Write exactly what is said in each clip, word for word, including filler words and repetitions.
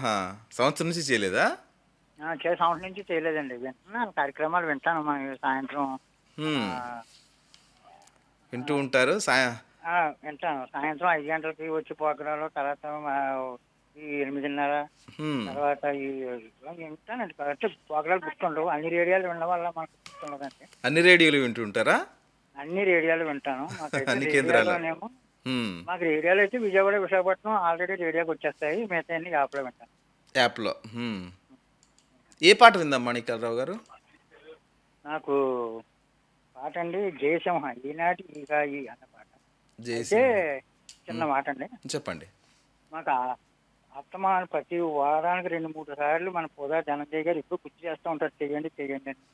ఆహా! సంవత్సరం నుంచి చేయలేదా? ఆ! చే సంవత్సరం నుంచి చేయలేదండి. వింటున్నాను కార్యక్రమాలు వింటాను. మన సాయంత్రం హ్మ్. ఆహ్, వింటూ ఆహ్, ఉంటారు. సాయ ఆ! వింటాను. సాయంత్రం ఐదు గంటలకి వచ్చి ప్రోగ్రాంలు తర్వాత ఆహ్, ఈ ఎనిమిదిన్నర హ్మ్. తర్వాత ఈ ఇలా వింటానండి. కరెక్ట్ ప్రోగ్రాలు గుర్తుండవు. అన్ని రేడియోలు వినడం వల్ల మనకు గుర్తుండదండి. అన్ని రేడియోలు వింటూ ఉంటారా? అన్ని రేడియోలు వింటాను. మాకైతే అన్ని కేంద్రాలు. రేడియోలోనేమో హ్మ్. మాకు రేడియోలో అయితే విజయవాడ, విశాఖపట్నం ఆల్రెడీ రేడియోకొచ్చేస్తాయి. మిగతాయన్ని యాప్‌లో వింటాను. యాప్‌లో. హ్మ్. ఏ పాట విందాం మాణిక్యాలరావు గారు? నాకు పాటండి 'జయసింహ ఈనాటి ఈగాయి' అన్న పాట. అయితే 'జయసింహ'. చిన్న హ్మ్. మాటండి. చెప్పండి. మాకు ఆ అస్తమానం ప్రతి వారానికి రెండు, మూడు సార్లు మన పొదా ధనంజయ్ గారు ఎప్పుడు గుర్తు చేస్తా ఉంటారు. చెయ్యండి, చెయ్యండి అని.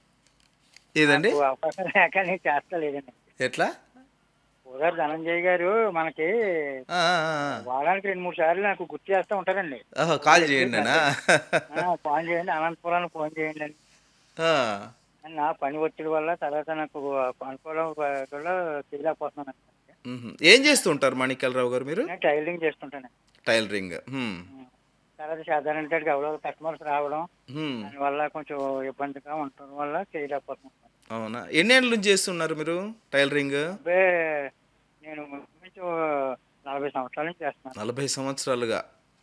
ఏదండి? నాకు అవకాశం లేక నేను చేస్తలేదండి. ఎట్లా? పొదా ధనంజయ్ గారు మనకి ఆ! ఆ! ఆ! ఆహ్, ఆ! వారానికి రెండు, మూడు సార్లు నాకు గుర్తు చేస్తా ఉంటారండి. ఓహో! ఫోన్‌లు కాల్ ఎత్తి చేయండనా? మెసేజ్ ఆ! ఫోన్ చేయండి, అనంతపురానికి ఫోన్ చేయండి అని. ఆ! నా పని ఒత్తిడి వల్ల తర్వాత నాకు అనుకూలం కూడా చేయలేకపోతున్నానండి. హుహు. ఏం చేస్తూ ఉంటారు మాణిక్యాలరావు గారు మీరు? నేను టైలరింగ్ చేసుకుంటానండి. టైలరింగ్. హ్మ్. హ్మ్. తర్వాత సాధారణంగా ఎవరో కస్టమర్స్ రావడం, హ్మ్. దానివల్ల కొంచెం ఇబ్బందిగా ఉండటం వల్ల చేయలేకపోతున్నాను. అవునా? ఎన్నేళ్ల నుంచి చేస్తున్నారు మీరు టైలరింగ్? అబ్బే! నేను ఇంచుమించు నలభై సంవత్సరాల నుంచి చేస్తున్నాను. నలభై సంవత్సరాలుగా.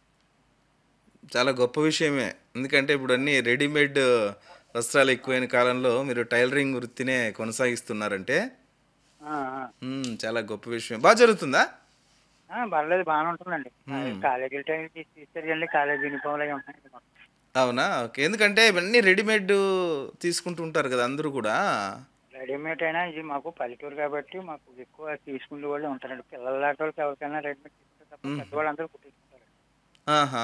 చాలా గొప్ప విషయమే. ఎందుకంటే ఇప్పుడు అన్నీ రెడీమేడ్ వస్త్రాలు ఎక్కువైన కాలంలో మీరు టైలరింగ్ వృత్తినే కొనసాగిస్తున్నారంటే ఆ! ఆ! హ్మ్. చాలా గొప్ప విషయం. బా జరుగుతుందా? ఆ! పర్లేదు బానే ఉంటుందండి. ఆహ్, హ్మ్. కాలేజీల టైం తీసి తీసుకెళ్ళి కాలేజీ యూనిఫార్మ్‌లు అయి ఉంటున్నాయండి మాకు. అవునా? ఓకే. ఎందుకంటే ఇవన్నీ రెడీమేడ్ తీసుకుంటూ ఉంటారు గదా! అందరూ గూడా. రెడీమేడ్ అయినా ఇది మాకు పల్లెటూరు కాబట్టి మాకు ఎక్కువ తీసుకునే వాళ్ళే ఉంటారండి. పిల్లల్లాంటి వాళ్ళకి ఎవరికైనా రెడీమేడ్ తీసుకుంటే తప్ప హ్మ్. పెద్దవాళ్ళందరూ కుట్టించుకుంటారండి. ఆహా!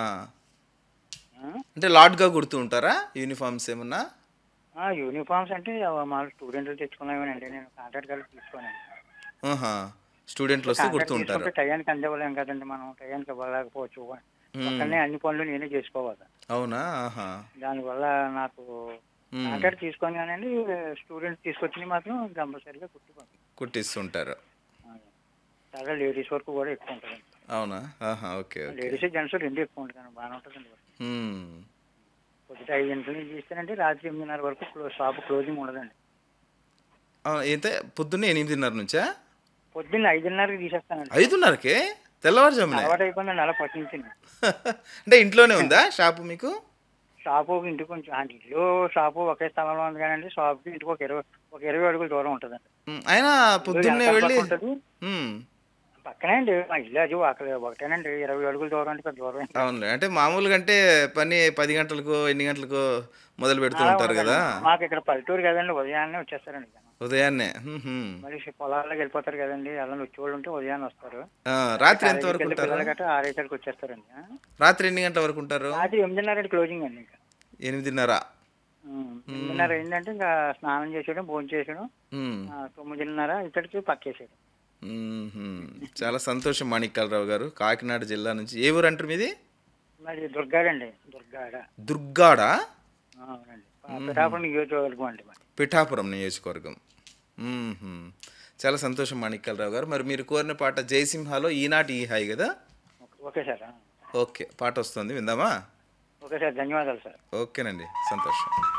ఆ! అంటే లాట్‌గా కుడుతూ ఉంటారా? యూనిఫార్మ్స్ ఏమన్నా? ఆ! యూనిఫార్మ్స్ అంటే మామూలు స్టూడెంట్లు తెచ్చుకున్నవేనండి. నేను కాంట్రాక్ట్ కలిపి తీసుకోనండి. ఆహా! అంటే స్టూడెంట్‌లొస్తే కుడుతూ కాంట్రాక్ట్ ఉంటారు. తీసుకుంటే టయానికి అందివ్వలేం కదండీ మనం. టయానికి ఇవ్వలేకపోవచ్చు. హ్మ్. ఒక్కడినే అన్ని పనులు నేనే చేసుకోవాలి. అవునా? ఆహా! దానివల్ల నాకు హ్మ్. కాంట్రాక్ట్ తీసుకొని కానండి స్టూడెంట్స్ తీసుకొచ్చినవి మాత్రం కంపల్సరీగా కుట్టి పంపిస్తాను. కుట్టిస్తుంటారు. చాలా లేడీస్ వర్క్ కూడా ఎక్కువ ఉంటుందండి. అవునా? ఆహా! ఓకే. ఓకే. లేడీస్, జెంట్స్ రెండు ఎక్కువ ఉంటుందండి. బాగానే ఉంటుందండి వర్క్. హ్మ్. పొద్దుట ఐదు గంటల నుంచి తీస్తేనండి రాత్రి ఎనిమిదిన్నర వరకు క్లో షాప్ క్లోజింగ్ ఉండదండి. ఆ! అయితే పొద్దున్నే ఎనిమిదిన్నర నుంచా? పొద్దున్న 5:30కి తీసేస్తానండి షాప్. 5:30కే? తెల్లవారుజామునే? అలవాటు అయిపోయిందండి అలా పట్టించింది. అంటే ఇంట్లోనే ఉందా షాపు మీకు? షాపు ఇంటికి కొంచెం అంటే ఇల్లు, షాపు ఒకే స్థలంలో ఉంది కానండి. షాప్‌కి ఇంటికి ఒక ఇరవై ఒక ఇరవై అడుగుల దూరం ఉంటదండి. హ్మ్. అయినా ఇల్లు పొద్దున్నే వెనకాల వెళ్ళి పక్క ఉంటది. హ్మ్. పక్కనే అండి. మా ఇల్లు అది ఒకలే ఒకటేనండి. ఇరవై అడుగుల దూరం అంటే పెద్ద దూరం ఏం కాదు. అవునులే. అంటే మామూలుగా అంటే పని పది గంటలకో, ఎన్ని గంటలకో మొదలు పెడుతూ అలా ఉంటారు ఉండదండి. గదా! మాకు ఇక్కడ పల్లెటూరు కదండీ. ఉదయాన్నే వచ్చేస్తారండి జనం. ఉదయాన్నే. హుహు. మళ్ళీ షి పొలాల్లోకి వెళ్ళిపోతారు కదండీ. ఎవరైనా వచ్చేవాళ్ళు ఉంటే ఉదయాన్నే వస్తారు. ఆ! లేకపోతే రాత్రి ఎంత కాలేజీకి వరకు వెళ్ళే ఉంటారు? పిల్లలు గట్టా ఆరు వచ్చేస్తారండి. ఆ! రాత్రి ఎన్ని గంటల వరకు ఉంటారు? రాత్రి ఎనిమిదిన్నర క్లోజింగ్ అండి ఇంకా. ఎనిమిదిన్నర. హ్మ్. హ్మ్. ఎనిమిదిన్నర అయిందంటే ఇంకా స్నానం చేసేయడం, భోంచేసేయడం. హ్మ్. ఆహ్, తొమ్మిదిన్నర ఇక్కడికి పక్కేసేయడం. హుహు. చాలా సంతోషం మాణిక్యాలరావు గారు. కాకినాడ జిల్లా నుంచి. ఏ ఊరంటారు మీది? మరి దుర్గాడండి. దుర్గాడ. దుర్గాడా? ఆ! అవునండి. ప హుహు. పిఠాపురం నియోజకవర్గం అండి మాది. పిఠాపురం నియోజకవర్గం. హుహు. చాలా సంతోషం మాణిక్యాలరావు గారు. మరి మీరు కోరిన పాట 'జయసింహలో' ఈనాటి ఈ హాయి గదా! ఓకే. Okay sir. ఆ! ఓకే. పాటొస్తుంది విందామా? Okay sir. ధన్యవాదాలు సార్. ఓకేనండి. సంతోషం.